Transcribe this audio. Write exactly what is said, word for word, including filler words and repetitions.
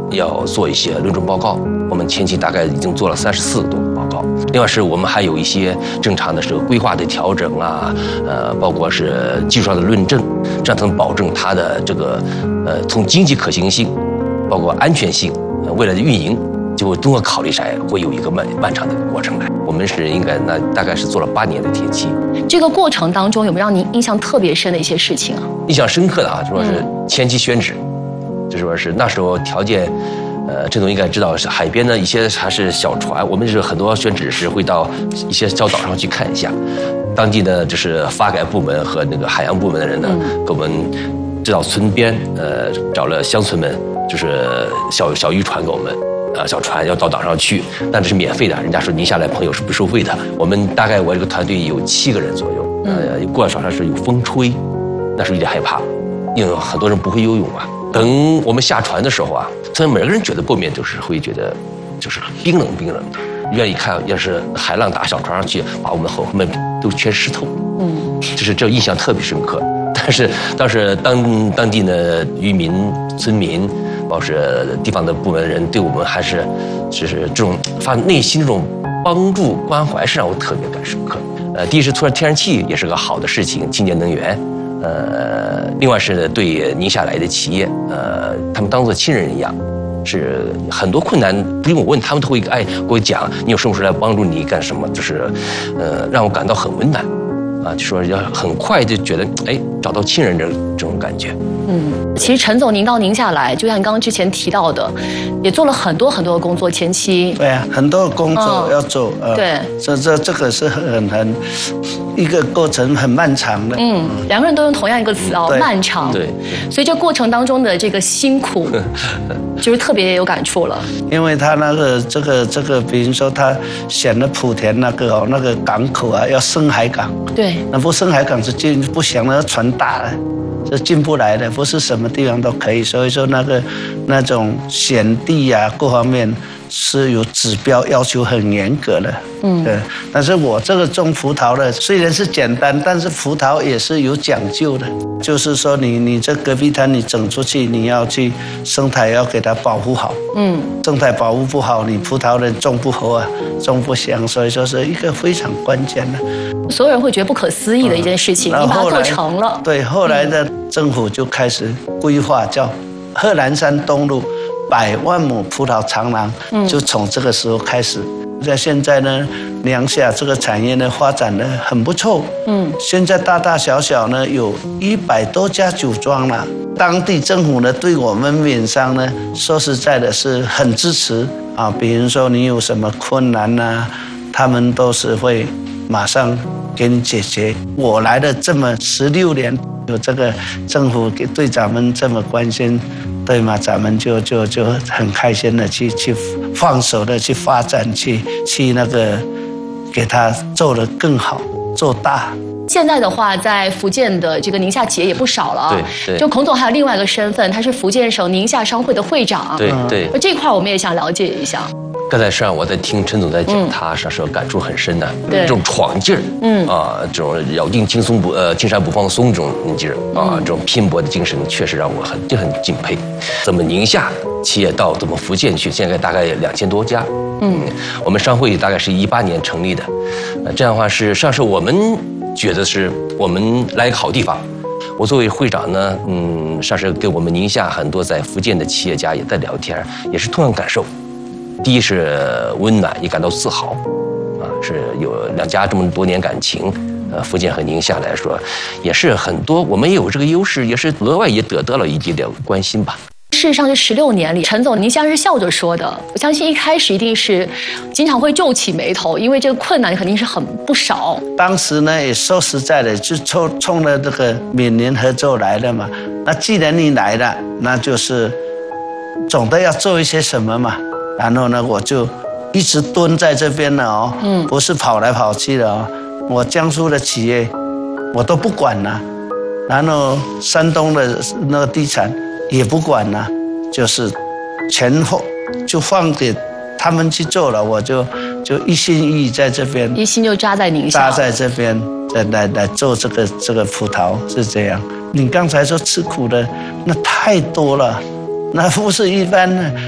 要做一些论文报告，我们前期大概已经做了三十四个多报告。另外是我们还有一些正常的这个规划的调整啊，呃，包括是技术上的论证，这样才能保证它的这个呃从经济可行性，包括安全性，呃、未来的运营。就综合考虑下来，会有一个漫漫长的过程来。我们是应该那大概是做了八年的铁器。 这个过程当中有没有让您印象特别深的一些事情啊？ 印象深刻的啊，就说是前期选址，就说是那时候条件，呃，郑总应该知道是海边的一些还是小船，我们是很多选址是会到一些小岛上去看一下，当地的就是发改部门和那个海洋部门的人呢，嗯、给我们指导村边，呃，找了乡村们，就是小小渔船给我们。呃，小船要到岛上去，但这是免费的。人家说宁夏来朋友是不收费的。我们大概我这个团队有七个人左右，呃，过岛上是有风吹，那时候有点害怕，因为很多人不会游泳啊。等我们下船的时候啊，所以每个人觉得后面就是会觉得就是冰冷冰冷的，愿意看要是海浪打小船上去，把我们后面都全湿透。嗯，就是这印象特别深刻。但是当时当当地的渔民、村民。包括是地方的部门人对我们还是，就是这种发内心这种帮助关怀是让我特别感深刻。呃，第一是突然天然气也是个好的事情，清洁能源。呃，另外是对宁夏来的企业，呃，他们当做亲人一样，是很多困难不用我问，他们都会哎给我讲，你有什么事来帮助你干什么，就是呃让我感到很温暖。啊，就说要很快就觉得哎找到亲人这这种感觉。 嗯，其实陈总您到宁夏来，就像你刚刚之前提到的，也做了很多很多的工作，前期对啊，很多工作要做。 嗯、呃，对， 这这这个是很很一个过程很漫长的。 嗯，两个人都用同样一个词哦，漫长。 对， 所以这过程当中的这个辛苦，就是特别有感触了。 因为他那个这个这个，比如说他选了莆田那个哦那个港口啊，要升海港。 对。 那不升海港是进不行了，船大了，是进不来的，不是什么地方都可以。所以说那个那种选地啊，各方面是有指标要求很严格的。嗯，对。但是我这个种葡萄的虽然是简单，但是葡萄也是有讲究的。就是说你你这戈壁滩你整出去，你要去生态要给它保护好。嗯，生态保护不好，你葡萄的种不好啊，种不香，所以说是一个非常关键的。 所有人会觉得不可思议的一件事情，嗯、你把它做成了。 对，后来的政府就开始规划，叫贺兰山东路百万亩葡萄长廊，嗯、就从这个时候开始。在现在呢，宁夏这个产业呢发展的很不错。嗯，现在大大小小呢有一百多家酒庄了。当地政府呢对我们闽商呢，说实在的是很支持啊。比如说你有什么困难呐、啊，他们都是会马上给你解决。我来了这么十六年，有这个政府对咱们这么关心，对吗？咱们就就就很开心的去去放手的去发展，去去那个给他做得更好，做大。 现在的话，在福建的这个宁夏企业也不少了啊。 对对。 就孔总还有另外一个身份，他是福建省宁夏商会的会长。 对对。 这块我们也想了解一下。 刚才上我在听陈总在讲，嗯、他上是感触很深的，这种闯劲儿，嗯啊，这种咬定青松不呃青山不放松这种劲儿啊，这种拼搏的精神，确实让我很就很敬佩。怎么宁夏企业到怎么福建去，现在大概两千多家，嗯，我们商会大概是一八年成立的，呃，这样的话是上是我们觉得是我们来一个好地方。我作为会长呢，嗯，上是跟我们宁夏很多在福建的企业家也在聊天，也是同样感受。第一是温暖，也感到自豪，啊，是有两家这么多年感情，呃，福建和宁夏来说，也是很多我们也有这个优势，也是额外也得到了一定的关心吧。 事实上，这十六年里，陈总您像是笑着说的，我相信一开始一定是经常会皱起眉头，因为这个困难肯定是很不少。 当时呢，也说实在的，就冲冲了这个闽宁合作来的嘛。那既然你来了，那就是总的要做一些什么嘛。然后呢，我就一直蹲在这边了哦，嗯，不是跑来跑去的哦。我江苏的企业我都不管了，然后山东的那个地产也不管了，就是前后就放给他们去做了，我就就一心一意在这边， 一心就扎在宁夏， 扎在这边来来来做这个这个葡萄是这样。你刚才说吃苦的那太多了。那不是一般的，